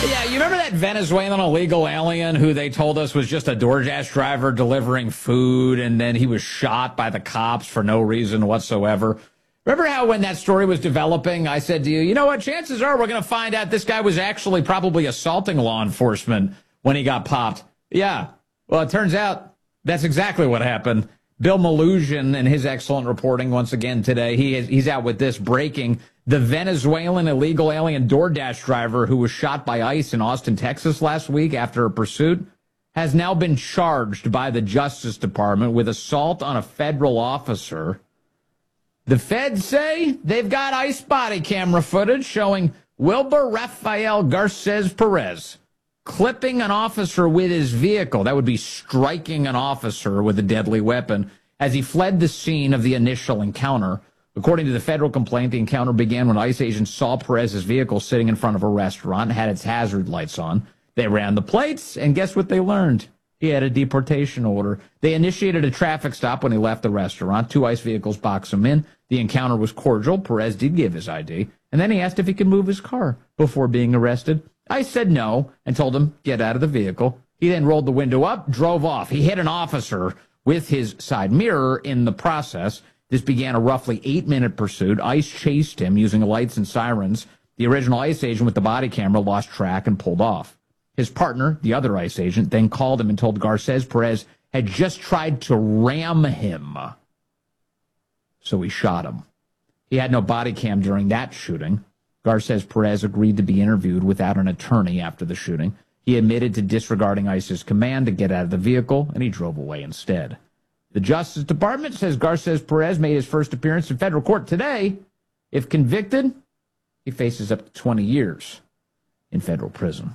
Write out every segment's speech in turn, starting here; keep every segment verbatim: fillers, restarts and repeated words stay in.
Yeah, you remember that Venezuelan illegal alien who they told us was just a DoorDash driver delivering food, and then he was shot by the cops for no reason whatsoever? Remember how when that story was developing, I said to you, you know what, chances are we're going to find out this guy was actually probably assaulting law enforcement when he got popped. Yeah, well, it turns out that's exactly what happened. Bill Maluzhin and his excellent reporting once again today. He is, he's out with this breaking. The Venezuelan illegal alien DoorDash driver who was shot by ICE in Austin, Texas last week after a pursuit has now been charged by the Justice Department with assault on a federal officer. The feds say they've got ICE body camera footage showing Wilber Rafael Garces Perez clipping an officer with his vehicle. That would be striking an officer with a deadly weapon as he fled the scene of the initial encounter. According to the federal complaint, the encounter began when ICE agents saw Perez's vehicle sitting in front of a restaurant, had its hazard lights on. They ran the plates, and guess what they learned? He had a deportation order. They initiated a traffic stop when he left the restaurant. Two ICE vehicles boxed him in. The encounter was cordial. Perez did give his I D, and then he asked if he could move his car before being arrested. ICE said no and told him, get out of the vehicle. He then rolled the window up, drove off. He hit an officer with his side mirror in the process. This began a roughly eight-minute pursuit. ICE chased him using lights and sirens. The original ICE agent with the body camera lost track and pulled off. His partner, the other ICE agent, then called him and told Garces Perez had just tried to ram him. So he shot him. He had no body cam during that shooting. Garces Perez agreed to be interviewed without an attorney after the shooting. He admitted to disregarding ICE's command to get out of the vehicle, and he drove away instead. The Justice Department says Garces Perez made his first appearance in federal court today. If convicted, he faces up to twenty years in federal prison.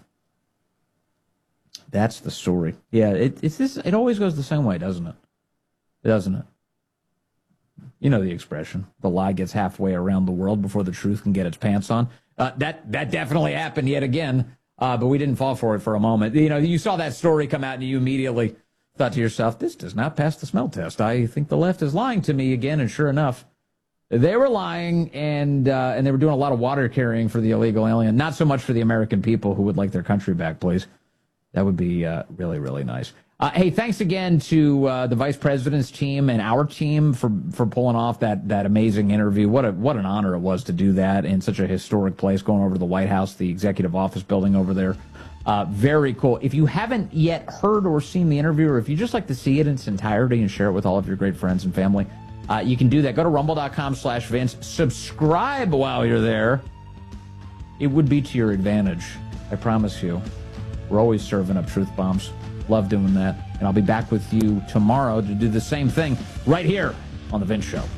That's the story. Yeah, it, it's this. It always goes the same way, doesn't it? Doesn't it? You know the expression, the lie gets halfway around the world before the truth can get its pants on. Uh, that that definitely happened yet again, uh, but we didn't fall for it for a moment. You know, you saw that story come out and you immediately thought to yourself, this does not pass the smell test. I think the left is lying to me again, and sure enough, they were lying, and uh, and they were doing a lot of water carrying for the illegal alien, not so much for the American people who would like their country back, please. That would be uh, really, really nice. Uh, hey, thanks again to uh, the vice president's team and our team for, for pulling off that that amazing interview. What a what an honor it was to do that in such a historic place, going over to the White House, the executive office building over there. Uh, very cool. If you haven't yet heard or seen the interview, or if you just like to see it in its entirety and share it with all of your great friends and family, uh, you can do that. Go to rumble.com slash Vince. Subscribe while you're there. It would be to your advantage. I promise you. We're always serving up truth bombs. Love doing that. And I'll be back with you tomorrow to do the same thing right here on The Vince Show.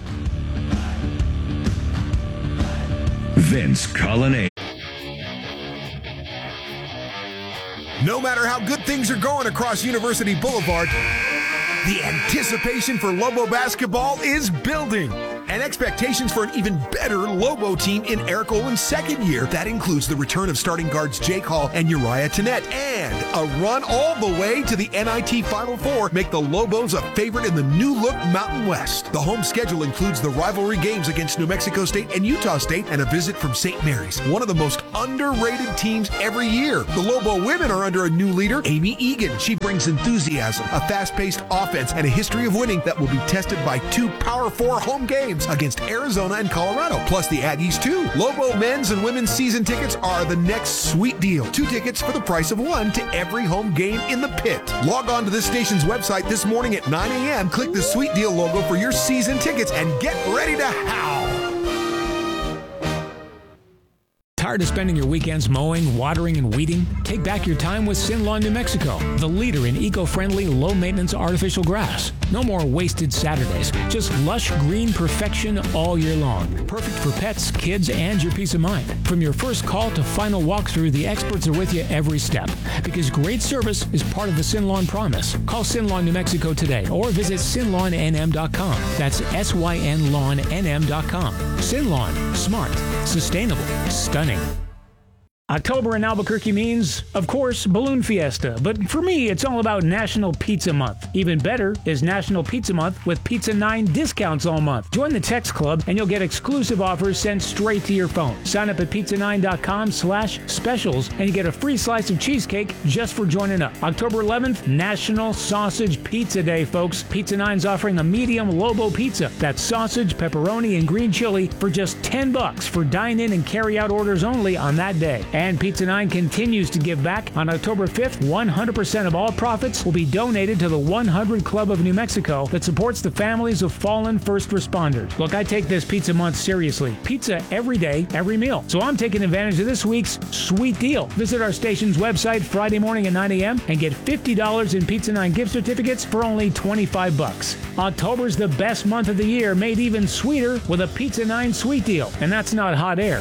Vince Cullinane. No matter how good things are going across University Boulevard, the anticipation for Lobo basketball is building. And expectations for an even better Lobo team in Eric Olin's second year. That includes the return of starting guards Jake Hall and Uriah Tenet, and a run all the way to the N I T Final Four make the Lobos a favorite in the new-look Mountain West. The home schedule includes the rivalry games against New Mexico State and Utah State, and a visit from Saint Mary's, one of the most underrated teams every year. The Lobo women are under a new leader, Amy Egan. She brings enthusiasm, a fast-paced offense, and a history of winning that will be tested by two Power Four home games against Arizona and Colorado, plus the Aggies too. Lobo men's and women's season tickets are the next sweet deal. Two tickets for the price of one to every home game in the pit. Log on to this station's website this morning at nine a.m. Click the sweet deal logo for your season tickets and get ready to howl. Tired of spending your weekends mowing, watering, and weeding? Take back your time with Sin Lawn New Mexico, the leader in eco-friendly, low-maintenance artificial grass. No more wasted Saturdays, just lush green perfection all year long. Perfect for pets, kids, and your peace of mind. From your first call to final walkthrough, the experts are with you every step. Because great service is part of the Sin Lawn promise. Call Sin Lawn New Mexico today or visit sin lawn n m dot com. That's S Y N lawn N M dot com. Sin Lawn. Smart. Sustainable. Stunning. October in Albuquerque means, of course, Balloon Fiesta. But for me, it's all about National Pizza Month. Even better is National Pizza Month with Pizza nine discounts all month. Join the text club and you'll get exclusive offers sent straight to your phone. Sign up at pizza nine dot com slash specials and you get a free slice of cheesecake just for joining up. October eleventh, National Sausage Pizza Day, folks. Pizza nine's offering a medium Lobo pizza. That's sausage, pepperoni, and green chili for just ten bucks for dine-in and carry-out orders only on that day. And Pizza nine continues to give back. On October fifth, one hundred percent of all profits will be donated to the one hundred Club of New Mexico that supports the families of fallen first responders. Look, I take this Pizza Month seriously. Pizza every day, every meal. So I'm taking advantage of this week's sweet deal. Visit our station's website Friday morning at nine a.m. and get fifty dollars in Pizza nine gift certificates for only twenty-five bucks. October's the best month of the year, made even sweeter with a Pizza nine sweet deal. And that's not hot air.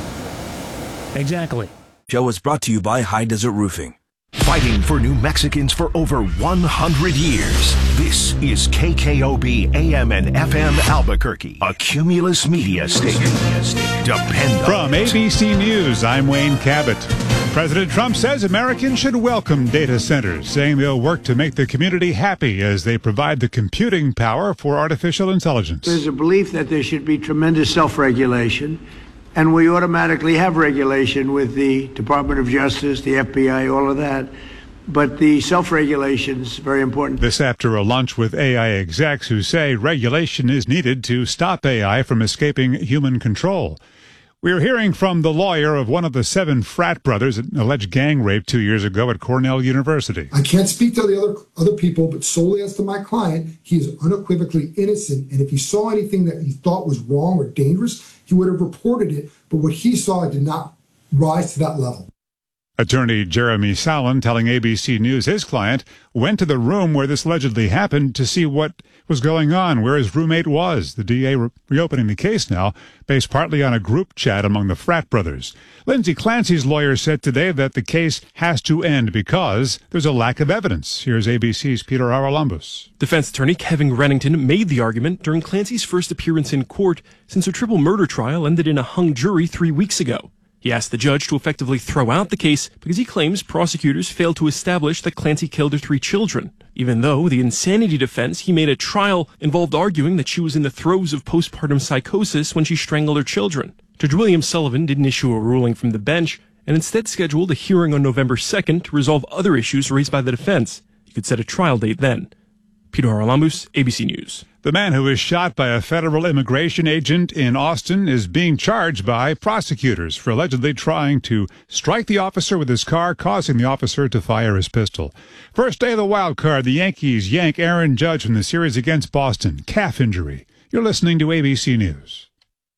Exactly. Show is brought to you by High Desert Roofing. Fighting for New Mexicans for over one hundred years. This is K K O B A M and F M Albuquerque, a Cumulus Media station. Depend on From it. A B C News, I'm Wayne Cabot. President Trump says Americans should welcome data centers, saying they'll work to make the community happy as they provide the computing power for artificial intelligence. There's a belief that there should be tremendous self-regulation, and we automatically have regulation with the Department of Justice, the F B I, all of that. But the self-regulation is very important. This after a lunch with A I execs who say regulation is needed to stop A I from escaping human control. We're hearing from the lawyer of one of the seven frat brothers in alleged gang rape two years ago at Cornell University. I can't speak to the other other people, but solely as to my client, he is unequivocally innocent. And if he saw anything that he thought was wrong or dangerous, he would have reported it. But what he saw did not rise to that level. Attorney Jeremy Sallin telling A B C News his client went to the room where this allegedly happened to see what was going on, where his roommate was. The D A re- reopening the case now, based partly on a group chat among the frat brothers. Lindsay Clancy's lawyer said today that the case has to end because there's a lack of evidence. Here's A B C's Peter Haralambous. Defense attorney Kevin Rennington made the argument during Clancy's first appearance in court since her triple murder trial ended in a hung jury three weeks ago. He asked the judge to effectively throw out the case because he claims prosecutors failed to establish that Clancy killed her three children, even though the insanity defense he made at trial involved arguing that she was in the throes of postpartum psychosis when she strangled her children. Judge William Sullivan didn't issue a ruling from the bench and instead scheduled a hearing on November second to resolve other issues raised by the defense. He could set a trial date then. Peter Haralambous, A B C News. The man who was shot by a federal immigration agent in Austin is being charged by prosecutors for allegedly trying to strike the officer with his car, causing the officer to fire his pistol. First day of the wild card, the Yankees yank Aaron Judge from the series against Boston. Calf injury. You're listening to A B C News.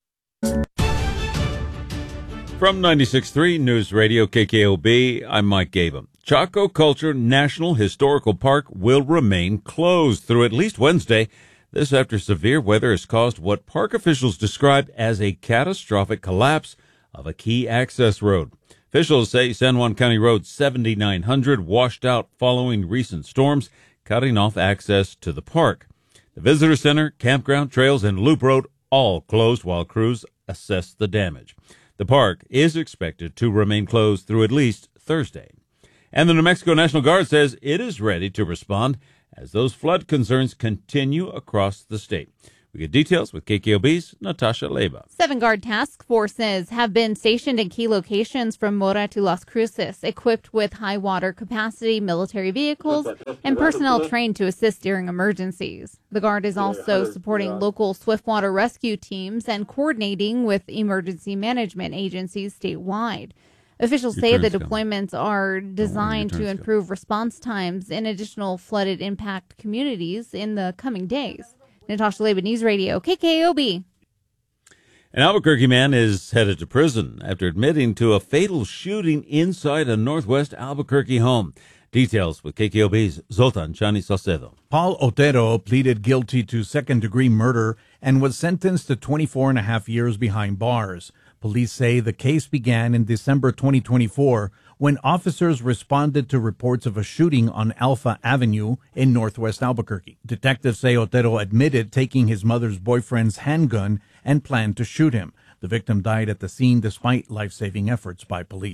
From ninety-six point three News Radio K K O B, I'm Mike Gabum. Chaco Culture National Historical Park will remain closed through at least Wednesday. This after severe weather has caused what park officials described as a catastrophic collapse of a key access road. Officials say San Juan County Road seventy-nine hundred washed out following recent storms, cutting off access to the park. The visitor center, campground, trails, and loop road all closed while crews assess the damage. The park is expected to remain closed through at least Thursday. And the New Mexico National Guard says it is ready to respond as those flood concerns continue across the state. We get details with K K O B's Natasha Leyva. Seven Guard task forces have been stationed in key locations from Mora to Las Cruces, equipped with high water capacity military vehicles and personnel trained to assist during emergencies. The Guard is also supporting local swiftwater rescue teams and coordinating with emergency management agencies statewide. Officials say the deployments are designed to improve response times in additional flooded impact communities in the coming days. Natasha Leyva, News Radio, K K O B. An Albuquerque man is headed to prison after admitting to a fatal shooting inside a northwest Albuquerque home. Details with K K O B's Zoltan Chani Salcedo. Paul Otero pleaded guilty to second-degree murder and was sentenced to twenty-four and a half years behind bars. Police say the case began in December twenty twenty-four when officers responded to reports of a shooting on Alpha Avenue in northwest Albuquerque. Detectives say Otero admitted taking his mother's boyfriend's handgun and planned to shoot him. The victim died at the scene despite life-saving efforts by police.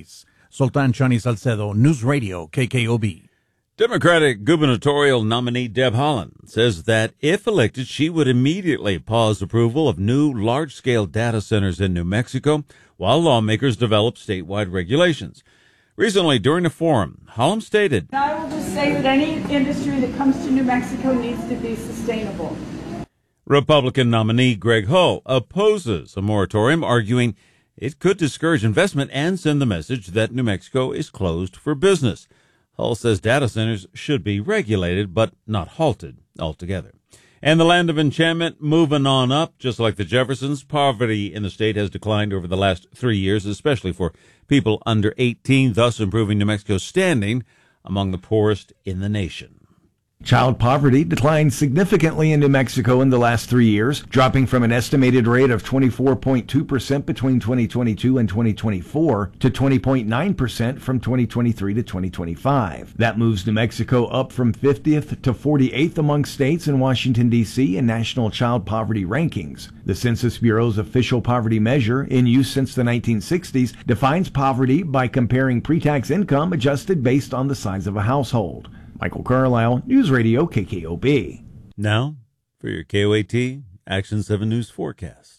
Sultan Chani Salcedo, News Radio, K K O B. Democratic gubernatorial nominee Deb Haaland says that if elected, she would immediately pause approval of new large-scale data centers in New Mexico while lawmakers develop statewide regulations. Recently, during a forum, Haaland stated, I will just say that any industry that comes to New Mexico needs to be sustainable. Republican nominee Greg Hull opposes a moratorium, arguing it could discourage investment and send the message that New Mexico is closed for business. Hull says data centers should be regulated, but not halted altogether. And the land of enchantment moving on up, just like the Jeffersons. Poverty in the state has declined over the last three years, especially for people under eighteen, thus improving New Mexico's standing among the poorest in the nation. Child poverty declined significantly in New Mexico in the last three years, dropping from an estimated rate of twenty-four point two percent between twenty twenty-two and twenty twenty-four to twenty point nine percent from twenty twenty-three to twenty twenty-five. That moves New Mexico up from fiftieth to forty-eighth among states in Washington, D C in national child poverty rankings. The Census Bureau's official poverty measure, in use since the nineteen sixties, defines poverty by comparing pre-tax income adjusted based on the size of a household. Michael Carlisle, News Radio, K K O B. Now, for your K O A T Action seven News forecast.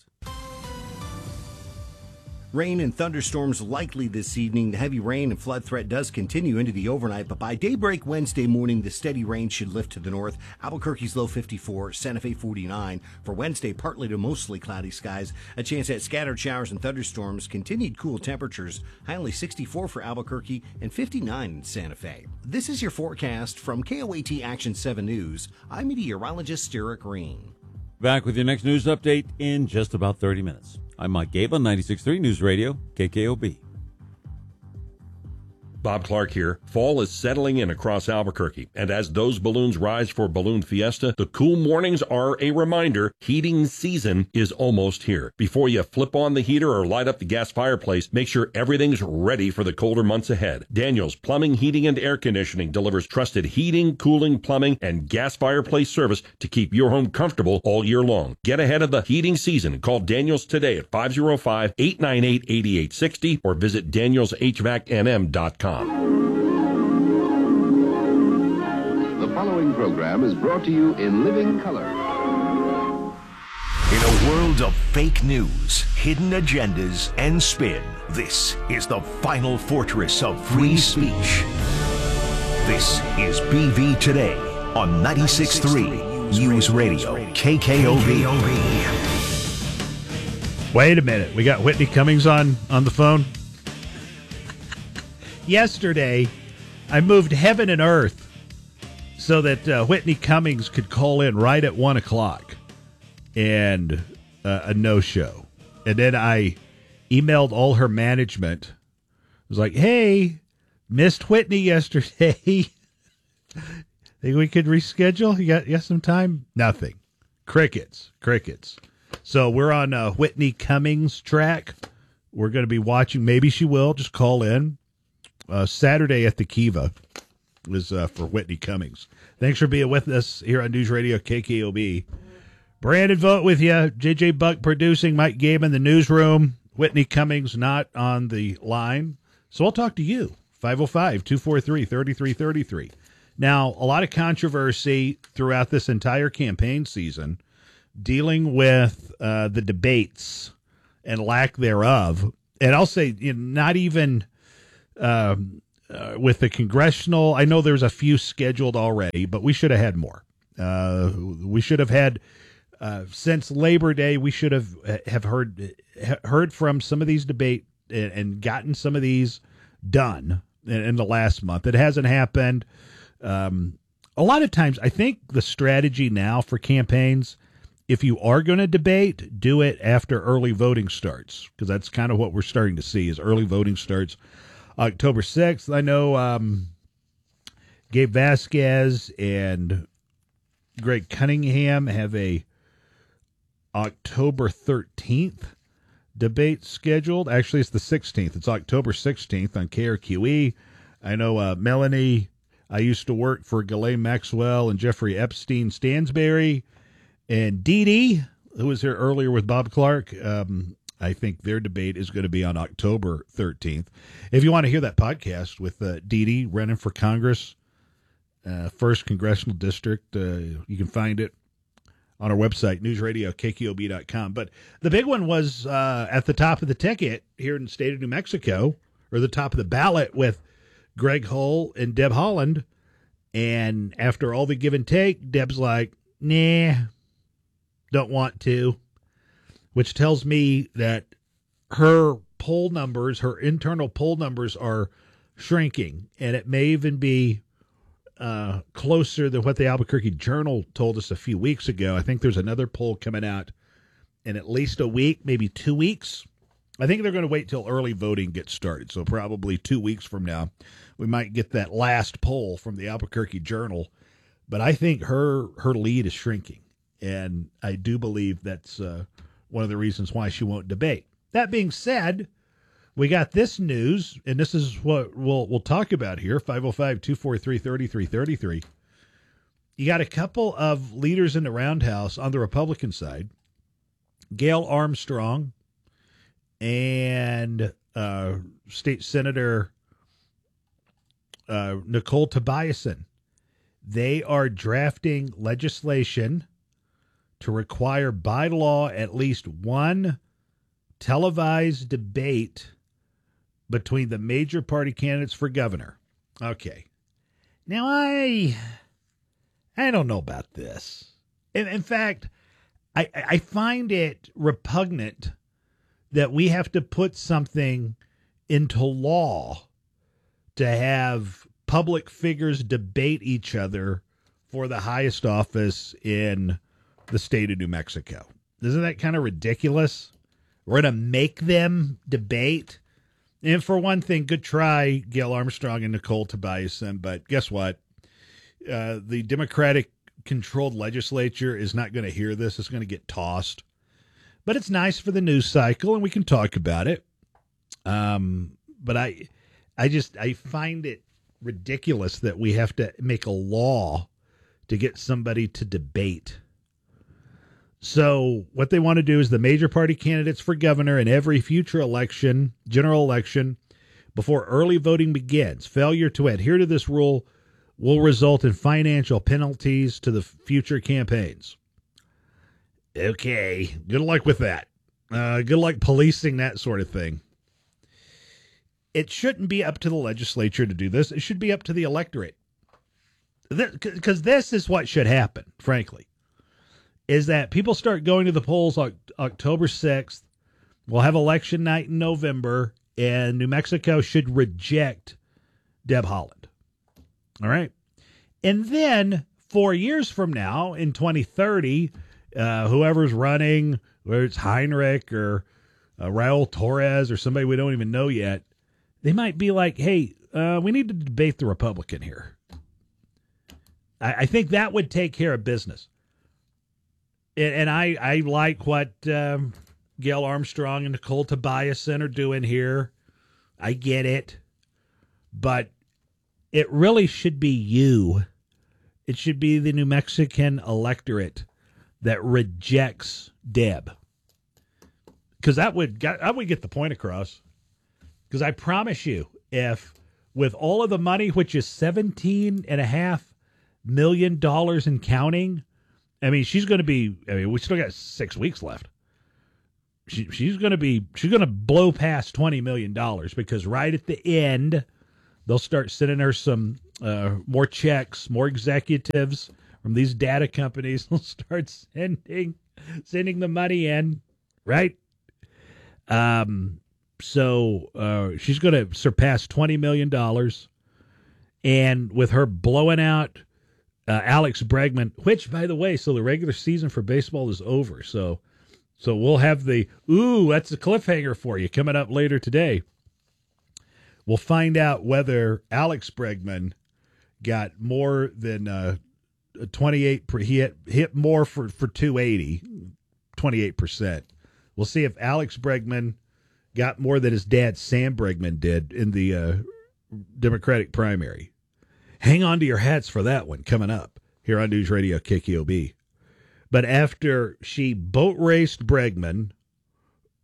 Rain and thunderstorms likely this evening. The heavy rain and flood threat does continue into the overnight, but by daybreak Wednesday morning, the steady rain should lift to the north. Albuquerque's low fifty-four, Santa Fe forty-nine. For Wednesday, partly to mostly cloudy skies. A chance at scattered showers and thunderstorms. Continued cool temperatures. High only sixty-four for Albuquerque and fifty-nine in Santa Fe. This is your forecast from K O A T Action seven News. I'm meteorologist Eric Green. Back with your next news update in just about thirty minutes. I'm Mike Gabe on ninety-six point three News Radio, K K O B. Bob Clark here. Fall is settling in across Albuquerque, and as those balloons rise for Balloon Fiesta, the cool mornings are a reminder heating season is almost here. Before you flip on the heater or light up the gas fireplace, make sure everything's ready for the colder months ahead. Daniels Plumbing, Heating, and Air Conditioning delivers trusted heating, cooling, plumbing, and gas fireplace service to keep your home comfortable all year long. Get ahead of the heating season. Call Daniels today at five oh five, eight nine eight, eight eight six oh or visit daniels h v a c n m dot com. The following program is brought to you in living color. In a world of fake news, hidden agendas, and spin, this is the final fortress of free speech. This is B V Today on ninety-six point three News Radio, K K O B. Wait a minute. We got Whitney Cummings on, on the phone. Yesterday, I moved heaven and earth so that uh, Whitney Cummings could call in right at one o'clock and uh, a no-show. And then I emailed all her management. I was like, hey, missed Whitney yesterday. Think we could reschedule? You got, you got some time? Nothing. Crickets. Crickets. So we're on uh, Whitney Cummings' track. We're going to be watching. Maybe she will. Just call in. Uh, Saturday at the Kiva is uh, for Whitney Cummings. Thanks for being with us here on News Radio K K O B. Brandon Vogt with you. J J Buck producing. Mike Gabe in the newsroom. Whitney Cummings not on the line. So I'll talk to you. five oh five, two four three, three three three three. Now, a lot of controversy throughout this entire campaign season dealing with uh, the debates and lack thereof. And I'll say, you know, not even... Um, uh, with the congressional, I know there's a few scheduled already, but we should have had more. Uh, we should have had uh, since Labor Day. We should have have heard heard from some of these debate and, and gotten some of these done in, in the last month. It hasn't happened. Um, a lot of times, I think the strategy now for campaigns, if you are going to debate, do it after early voting starts, because that's kind of what we're starting to see is early voting starts. October sixth, I know um, Gabe Vasquez and Greg Cunningham have a October thirteenth debate scheduled. Actually, it's the sixteenth. It's October sixteenth on K R Q E. I know uh, Melanie, I used to work for Ghislaine Maxwell and Jeffrey Epstein Stansberry, and Dee Dee, who was here earlier with Bob Clark, um, I think their debate is going to be on October thirteenth. If you want to hear that podcast with uh, Dee Dee running for Congress, uh, first Congressional District, uh, you can find it on our website, news radio K K O B dot com. But the big one was uh, at the top of the ticket here in the state of New Mexico, or the top of the ballot with Greg Hull and Deb Haaland. And after all the give and take, Deb's like, nah, don't want to, which tells me that her poll numbers, her internal poll numbers are shrinking. And it may even be uh, closer than what the Albuquerque Journal told us a few weeks ago. I think there's another poll coming out in at least a week, maybe two weeks. I think they're going to wait till early voting gets started. So probably two weeks from now, we might get that last poll from the Albuquerque Journal. But I think her her lead is shrinking. And I do believe that's uh, one of the reasons why she won't debate. That being said, we got this news, and this is what we'll we'll talk about here, five oh five, two four three, three three three three. You got a couple of leaders in the roundhouse on the Republican side, Gail Armstrong and uh, State Senator uh, Nicole Tobiasen. They are drafting legislation to require by law at least one televised debate between the major party candidates for governor. Okay. Now, I I don't know about this. In, in fact, I, I find it repugnant that we have to put something into law to have public figures debate each other for the highest office in the state of New Mexico. Isn't that kind of ridiculous? We're going to make them debate. And for one thing, good try, Gail Armstrong and Nicole Tobiasen. But guess what? Uh, the Democratic-controlled legislature is not going to hear this. It's going to get tossed. But it's nice for the news cycle, and we can talk about it. Um, but I, I just I find it ridiculous that we have to make a law to get somebody to debate. So what they want to do is the major party candidates for governor in every future election, general election, before early voting begins. Failure to adhere to this rule will result in financial penalties to the future campaigns. Okay, good luck with that. Uh, good luck policing that sort of thing. It shouldn't be up to the legislature to do this. It should be up to the electorate. Because this is what should happen, frankly, is that people start going to the polls on October sixth. We'll have election night in November, and New Mexico should reject Deb Haaland. All right. And then four years from now, in twenty thirty, uh, whoever's running, whether it's Heinrich or uh, Raul Torres or somebody we don't even know yet, they might be like, hey, uh, we need to debate the Republican here. I, I think that would take care of business. And, and I, I like what um, Gail Armstrong and Nicole Tobiasen are doing here. I get it. But it really should be you. It should be the New Mexican electorate that rejects Deb. Because that would, that would get the point across. Because I promise you, if with all of the money, which is seventeen and a half million dollars and counting, I mean, she's going to be, I mean, we still got six weeks left. She, she's going to be, she's going to blow past twenty million dollars because right at the end, they'll start sending her some uh, more checks, more executives from these data companies. They'll start sending, sending the money in, right? Um, So uh, she's going to surpass twenty million dollars. And with her blowing out uh, Alex Bregman, which, by the way, so the regular season for baseball is over. So so we'll have the, ooh, that's a cliffhanger for you coming up later today. We'll find out whether Alex Bregman got more than uh, twenty-eight. Per, he hit, hit more for, for two eighty, twenty-eight percent. We'll see if Alex Bregman got more than his dad, Sam Bregman, did in the uh, Democratic primary. Hang on to your hats for that one coming up here on News Radio K K O B. But after she boat raced Bregman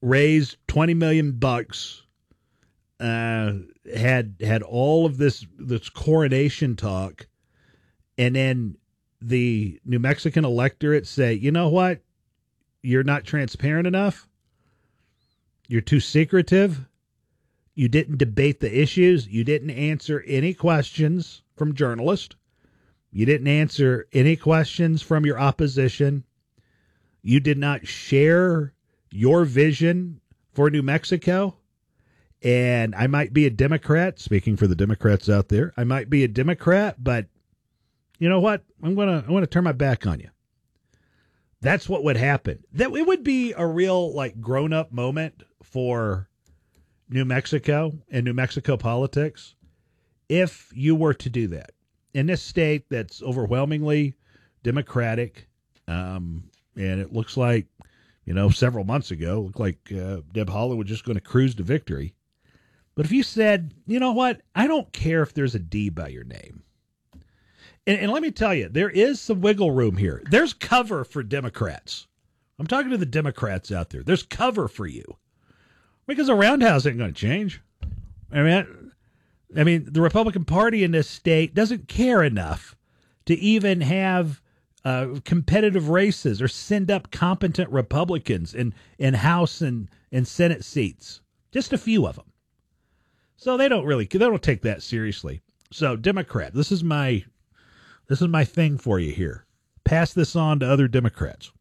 raised twenty million bucks, uh, had had all of this this coronation talk, and then the New Mexican electorate say, you know what, you're not transparent enough, you're too secretive, you didn't debate the issues, you didn't answer any questions from journalists, you didn't answer any questions from your opposition, you did not share your vision for New Mexico. And I might be a Democrat, speaking for the Democrats out there, I might be a Democrat, but you know what? I'm going to, I'm going to turn my back on you. That's what would happen. That it would be a real like grown up moment for New Mexico and New Mexico politics if you were to do that in this state that's overwhelmingly Democratic. Um, and it looks like, you know, several months ago, it looked like uh, Deb Haaland was just going to cruise to victory. But if you said, you know what, I don't care if there's a D by your name. And, and let me tell you, there is some wiggle room here. There's cover for Democrats. I'm talking to the Democrats out there. There's cover for you. Because the roundhouse ain't going to change. I mean, I mean, the Republican Party in this state doesn't care enough to even have uh, competitive races or send up competent Republicans in, in House and, and Senate seats. Just a few of them. So they don't really, they don't take that seriously. So Democrat, this is my, this is my thing for you here. Pass this on to other Democrats.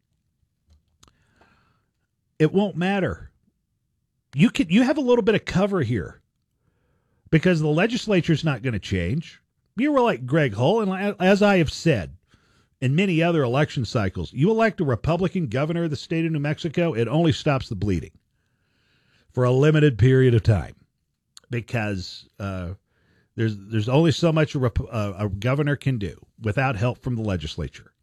It won't matter. You can, you have a little bit of cover here because the legislature's not going to change. You were like Greg Hull, and as I have said in many other election cycles, you elect a Republican governor of the state of New Mexico, it only stops the bleeding for a limited period of time. Because uh, there's there's only so much a, rep- uh, a governor can do without help from the legislature.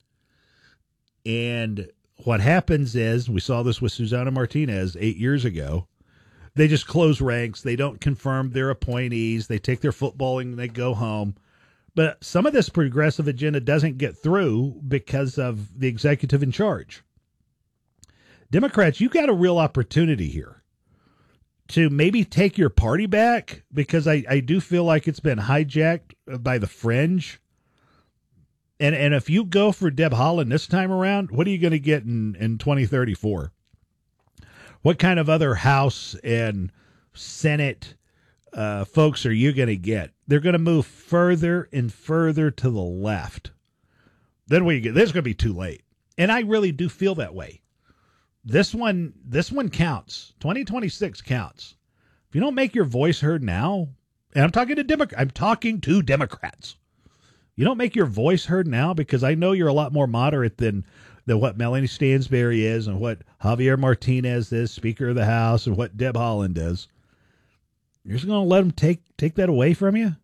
And what happens is, we saw this with Susana Martinez eight years ago, they just close ranks. They don't confirm their appointees. They take their footballing and they go home. But some of this progressive agenda doesn't get through because of the executive in charge. Democrats, you got a real opportunity here to maybe take your party back, because I, I do feel like it's been hijacked by the fringe. And and if you go for Deb Haaland this time around, what are you going to get in, in twenty thirty-four? What kind of other House and Senate uh, folks are you going to get? They're going to move further and further to the left. Then what you get, this is going to be too late. And I really do feel that way. This one, this one counts. twenty twenty-six counts. If you don't make your voice heard now, and I'm talking to Democrats, I'm talking to Democrats. You don't make your voice heard now, because I know you're a lot more moderate than than what Melanie Stansberry is, and what Javier Martinez is, Speaker of the House, and what Deb Haaland is. You're just going to let them take take that away from you?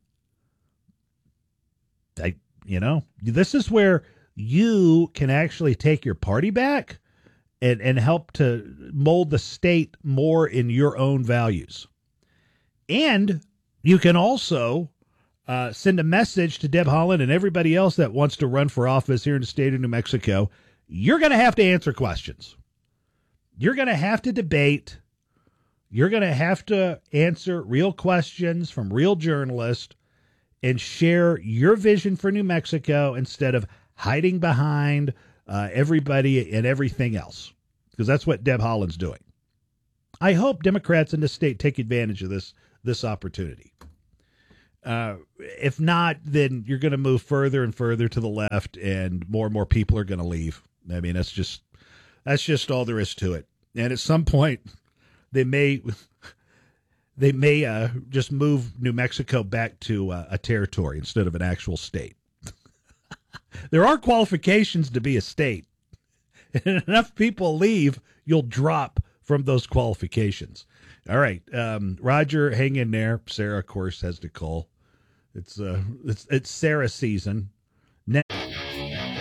I, you know, this is where you can actually take your party back and, and help to mold the state more in your own values. And you can also uh, send a message to Deb Haaland and everybody else that wants to run for office here in the state of New Mexico. You're going to have to answer questions. You're going to have to debate. You're going to have to answer real questions from real journalists and share your vision for New Mexico instead of hiding behind uh, everybody and everything else, because that's what Deb Haaland's doing. I hope Democrats in this state take advantage of this this opportunity. Uh, if not, then you're going to move further and further to the left, and more and more people are going to leave. I mean, that's just that's just all there is to it. And at some point, they may they may uh, just move New Mexico back to uh, a territory instead of an actual state. There are qualifications to be a state. And enough people leave, you'll drop from those qualifications. All right, um, Roger, hang in there. Sarah, of course, has to call. It's uh, it's it's Sarah season.